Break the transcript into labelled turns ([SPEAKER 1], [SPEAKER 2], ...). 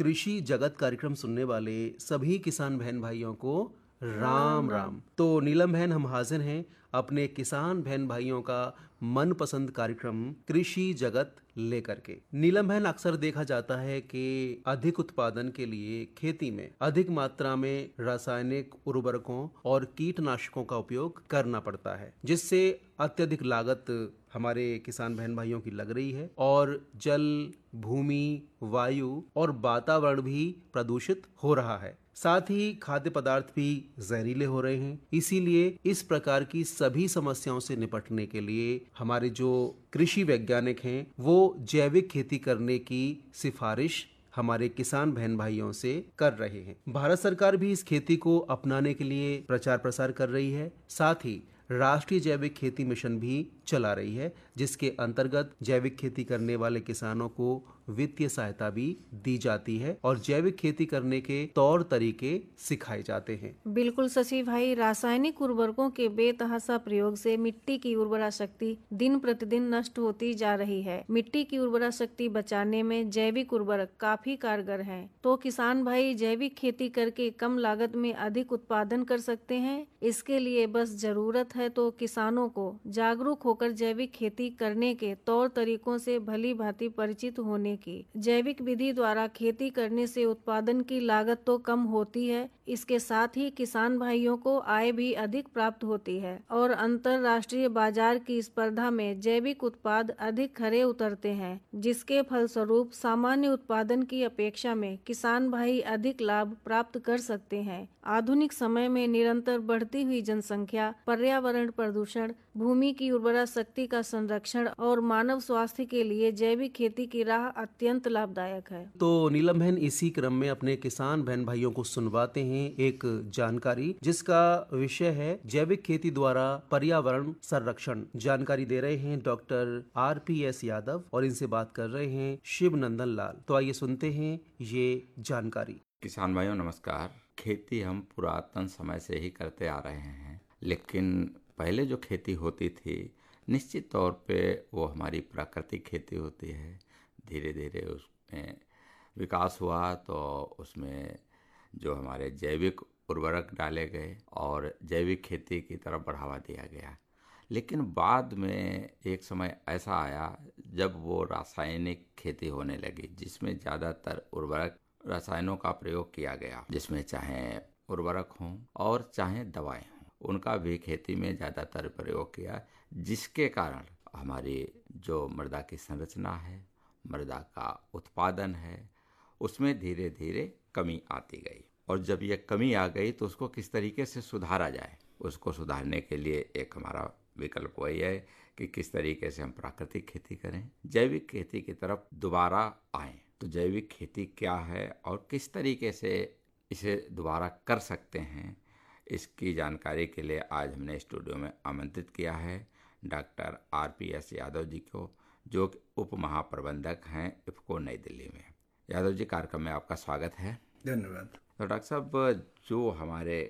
[SPEAKER 1] कृषि जगत कार्यक्रम सुनने वाले सभी किसान बहन भाइयों को राम राम। तो नीलम बहन, हम हाजिर हैं अपने किसान बहन भाइयों का मनपसंद कार्यक्रम कृषि जगत लेकर के। नीलम बहन, अक्सर देखा जाता है कि अधिक उत्पादन के लिए खेती में अधिक मात्रा में रासायनिक उर्वरकों और कीटनाशकों का उपयोग करना पड़ता है, जिससे अत्यधिक लागत हमारे किसान बहन भाइयों की लग रही है और जल, भूमि, वायु और वातावरण भी प्रदूषित हो रहा है। साथ ही खाद्य पदार्थ भी जहरीले हो रहे हैं। इसीलिए इस प्रकार की सभी समस्याओं से निपटने के लिए हमारे जो कृषि वैज्ञानिक हैं वो जैविक खेती करने की सिफारिश हमारे किसान बहन भाइयों से कर रहे हैं। भारत सरकार भी इस खेती को अपनाने के लिए प्रचार प्रसार कर रही है। साथ ही राष्ट्रीय जैविक खेती मिशन भी चला रही है, जिसके अंतर्गत जैविक खेती करने वाले किसानों को वित्तीय सहायता भी दी जाती है और जैविक खेती करने के तौर तरीके सिखाए जाते हैं।
[SPEAKER 2] बिल्कुल शशि भाई, रासायनिक उर्वरकों के बेतहाशा प्रयोग से मिट्टी की उर्वरा शक्ति दिन प्रतिदिन नष्ट होती जा रही है। मिट्टी की उर्वरा शक्ति बचाने में जैविक उर्वरक काफी कारगर हैं। तो किसान भाई जैविक खेती करके कम लागत में अधिक उत्पादन कर सकते हैं। इसके लिए बस जरूरत है तो किसानों को जागरूक होकर जैविक खेती करने के तौर तरीकों से भली भांति परिचित होने की। जैविक विधि द्वारा खेती करने से उत्पादन की लागत तो कम होती है, इसके साथ ही किसान भाइयों को आय भी अधिक प्राप्त होती है और अंतरराष्ट्रीय बाजार की स्पर्धा में जैविक उत्पाद अधिक खरे उतरते हैं, जिसके फलस्वरूप सामान्य उत्पादन की अपेक्षा में किसान भाई अधिक लाभ प्राप्त कर सकते हैं। आधुनिक समय में निरंतर बढ़ती हुई जनसंख्या, पर्यावरण प्रदूषण, भूमि की उर्वरा शक्ति का संरक्षण और मानव स्वास्थ्य के लिए जैविक खेती की राह अत्यंत लाभदायक है।
[SPEAKER 1] तो नीलम बहन, इसी क्रम में अपने किसान बहन भाइयों को सुनवाते हैं एक जानकारी, जिसका विषय है जैविक खेती द्वारा पर्यावरण संरक्षण। जानकारी दे रहे हैं डॉक्टर RPS यादव और इनसे बात कर रहे हैं शिव नंदन लाल। तो आइए सुनते हैं ये जानकारी।
[SPEAKER 3] किसान भाइयों नमस्कार। खेती हम पुरातन समय से ही करते आ रहे हैं, लेकिन पहले जो खेती होती थी निश्चित तौर पे वो हमारी प्राकृतिक खेती होती है। धीरे धीरे उसमें विकास हुआ तो उसमें जो हमारे जैविक उर्वरक डाले गए और जैविक खेती की तरफ बढ़ावा दिया गया। लेकिन बाद में एक समय ऐसा आया जब वो रासायनिक खेती होने लगी, जिसमें ज़्यादातर उर्वरक रसायनों का प्रयोग किया गया, जिसमें चाहे उर्वरक हों और चाहे दवाएं हों, उनका भी खेती में ज़्यादातर प्रयोग किया, जिसके कारण हमारी जो मृदा की संरचना है, मृदा का उत्पादन है, उसमें धीरे धीरे कमी आती गई। और जब ये कमी आ गई तो उसको किस तरीके से सुधारा जाए, उसको सुधारने के लिए एक हमारा विकल्प वही है कि किस तरीके से हम प्राकृतिक खेती करें, जैविक खेती की तरफ दोबारा आएं। तो जैविक खेती क्या है और किस तरीके से इसे दोबारा कर सकते हैं, इसकी जानकारी के लिए आज हमने स्टूडियो में आमंत्रित किया है डॉक्टर RPS यादव जी को, जो उप महाप्रबंधक हैं इफ़को नई दिल्ली में। यादव जी, कार्यक्रम में आपका स्वागत है।
[SPEAKER 4] धन्यवाद।
[SPEAKER 3] तो डॉक्टर साहब, जो हमारे